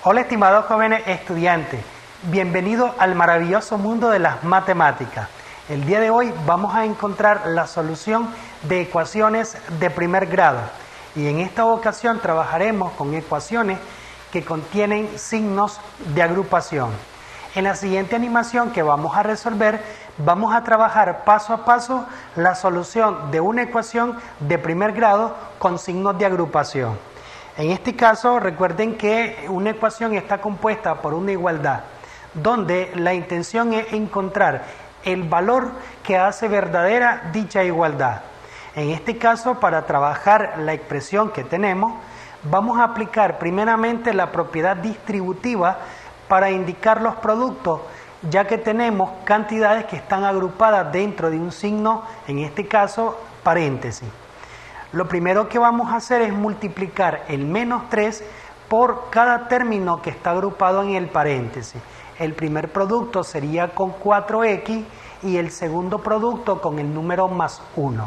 Hola estimados jóvenes estudiantes, bienvenidos al maravilloso mundo de las matemáticas. El día de hoy vamos a encontrar la solución de ecuaciones de primer grado y en esta ocasión trabajaremos con ecuaciones que contienen signos de agrupación. En la siguiente animación que vamos a resolver, vamos a trabajar paso a paso la solución de una ecuación de primer grado con signos de agrupación. En este caso, recuerden que una ecuación está compuesta por una igualdad, donde la intención es encontrar el valor que hace verdadera dicha igualdad. En este caso, para trabajar la expresión que tenemos, vamos a aplicar primeramente la propiedad distributiva para indicar los productos, ya que tenemos cantidades que están agrupadas dentro de un signo, en este caso, paréntesis. Lo primero que vamos a hacer es multiplicar el menos 3 por cada término que está agrupado en el paréntesis. El primer producto sería con 4x y el segundo producto con el número más 1.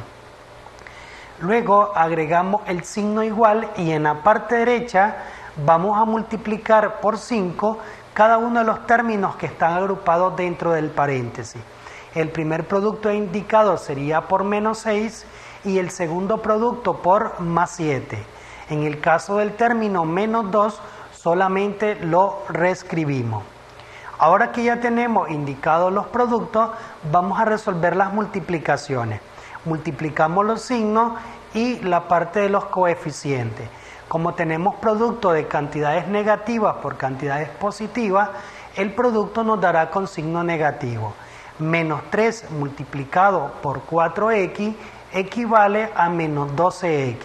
Luego agregamos el signo igual y en la parte derecha vamos a multiplicar por 5 cada uno de los términos que están agrupados dentro del paréntesis. El primer producto indicado sería por menos 6 y el segundo producto por más 7. En el caso del término menos 2, solamente lo reescribimos. Ahora que ya tenemos indicados los productos, vamos a resolver las multiplicaciones. Multiplicamos los signos y la parte de los coeficientes. Como tenemos producto de cantidades negativas por cantidades positivas, el producto nos dará con signo negativo. Menos 3 multiplicado por 4x equivale a menos 12x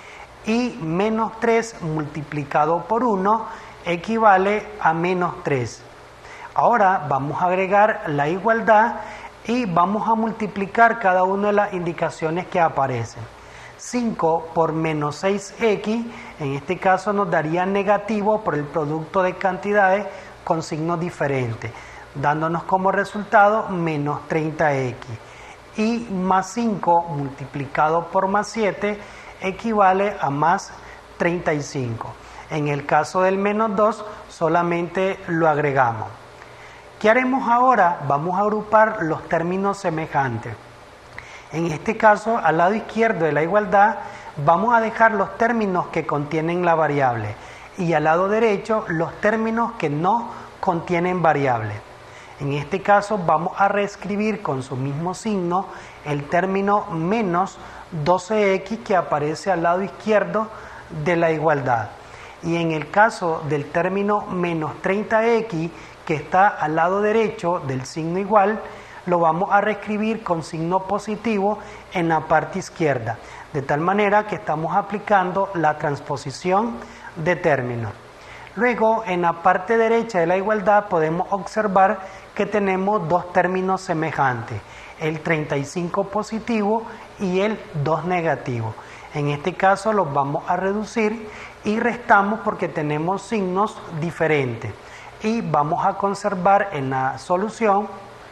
y menos 3 multiplicado por 1 equivale a menos 3. Ahora vamos a agregar la igualdad y vamos a multiplicar cada una de las indicaciones que aparecen. 5 por menos 6x, en este caso nos daría negativo por el producto de cantidades con signos diferentes, dándonos como resultado menos 30x. Y más 5 multiplicado por más 7 equivale a más 35. En el caso del menos 2 solamente lo agregamos. ¿Qué haremos ahora? Vamos a agrupar los términos semejantes. En este caso, al lado izquierdo de la igualdad, vamos a dejar los términos que contienen la variable y al lado derecho los términos que no contienen variable. En este caso vamos a reescribir con su mismo signo el término menos 12x que aparece al lado izquierdo de la igualdad. Y en el caso del término menos 30x que está al lado derecho del signo igual, lo vamos a reescribir con signo positivo en la parte izquierda, de tal manera que estamos aplicando la transposición de términos. Luego, en la parte derecha de la igualdad podemos observar que tenemos dos términos semejantes, el 35 positivo y el 2 negativo. En este caso los vamos a reducir y restamos porque tenemos signos diferentes. Y vamos a conservar en la solución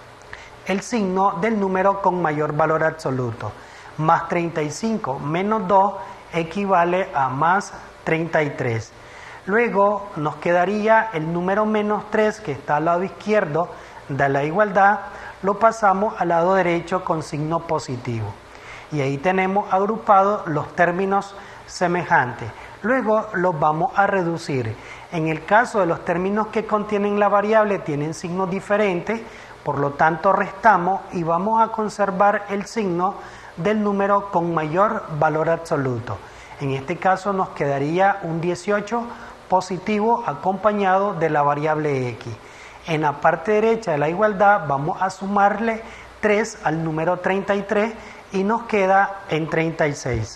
el signo del número con mayor valor absoluto. Más 35 menos 2 equivale a más 33. Luego nos quedaría el número menos 3 que está al lado izquierdo de la igualdad, lo pasamos al lado derecho con signo positivo. Y ahí tenemos agrupados los términos semejantes. Luego los vamos a reducir. En el caso de los términos que contienen la variable tienen signos diferentes, por lo tanto restamos y vamos a conservar el signo del número con mayor valor absoluto. En este caso nos quedaría un 18 positivo acompañado de la variable x. En la parte derecha de la igualdad vamos a sumarle 3 al número 33 y nos queda en 36.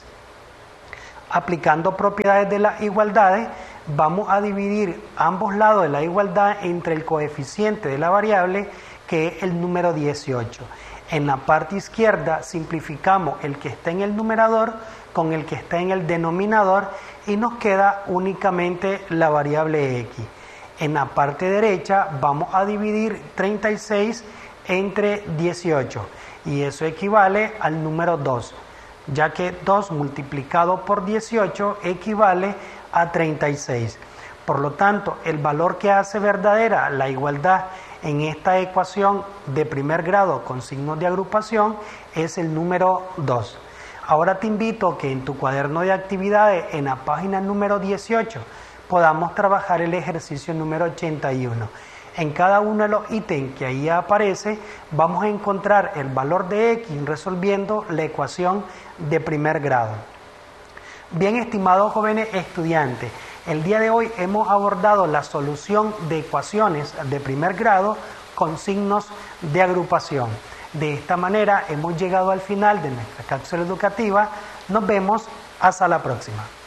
Aplicando propiedades de las igualdades, vamos a dividir ambos lados de la igualdad entre el coeficiente de la variable, que es el número 18. En la parte izquierda simplificamos el que está en el numerador con el que está en el denominador y nos queda únicamente la variable x. En la parte derecha vamos a dividir 36 entre 18 y eso equivale al número 2, ya que 2 multiplicado por 18 equivale a 36. Por lo tanto, el valor que hace verdadera la igualdad en esta ecuación de primer grado con signos de agrupación es el número 2. Ahora te invito a que en tu cuaderno de actividades, en la página número 18, podamos trabajar el ejercicio número 81. En cada uno de los ítems que ahí aparece, vamos a encontrar el valor de X resolviendo la ecuación de primer grado. Bien, estimados jóvenes estudiantes, el día de hoy hemos abordado la solución de ecuaciones de primer grado con signos de agrupación. De esta manera hemos llegado al final de nuestra cápsula educativa. Nos vemos hasta la próxima.